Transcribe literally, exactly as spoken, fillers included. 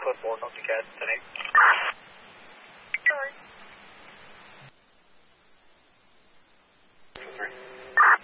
code four, Delta Cat, ten eight. Sorry. Two three.